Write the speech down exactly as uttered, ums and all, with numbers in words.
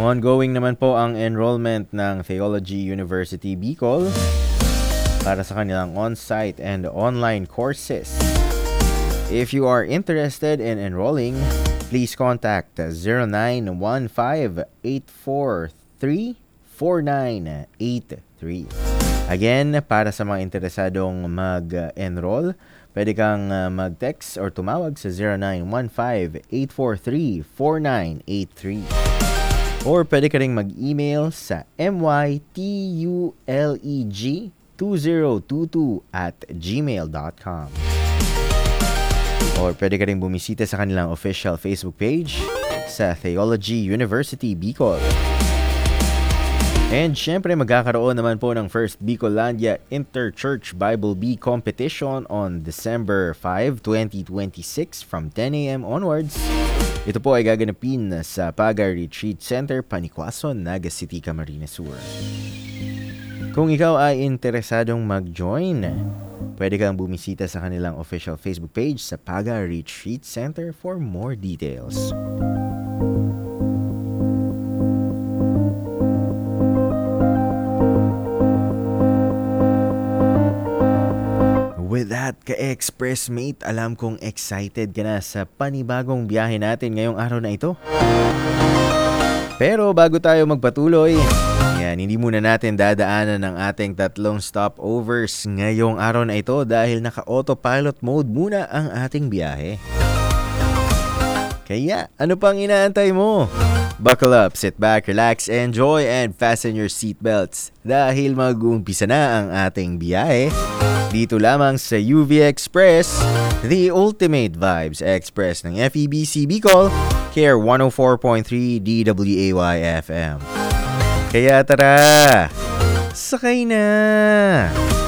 Ongoing naman po ang enrollment ng Theology University Bicol para sa kanilang on-site and online courses. If you are interested in enrolling, please contact zero nine one five, eight four three, four nine eight three. Again, para sa mga interesadong mag-enroll, pwede kang mag-text or tumawag sa zero nine one five, eight four three, four nine eight three. Or pwede ka rin mag-email sa mytuleg two zero two two at gmail dot com. Or pwede ka rin bumisita sa kanilang official Facebook page sa Theology University Bicol. And syempre magkakaroon naman po ng First Bicolandia Interchurch Bible Bee Competition on December fifth, twenty twenty-six from ten a.m. onwards. Ito po ay gaganapin sa Paga Retreat Center, Panikwason, Naga City, Camarines Sur. Kung ikaw ay interesadong mag-join, pwede kang bumisita sa kanilang official Facebook page sa Paga Retreat Center for more details. With that, ka-express mate, alam kong excited ka na sa panibagong biyahe natin ngayong araw na ito. Pero bago tayo magpatuloy, yan, hindi muna natin dadaanan ng ating tatlong stopovers ngayong araw na ito dahil naka-autopilot mode muna ang ating biyahe. Kaya, ano pang inaantay mo? Buckle up, sit back, relax, enjoy, and fasten your seatbelts dahil mag-uumpisa na ang ating biyahe. Dito lamang sa U V Express, the ultimate vibes express ng F E B C Bicol, K R one oh four point three D W A Y F M. Kaya tara, sakay na!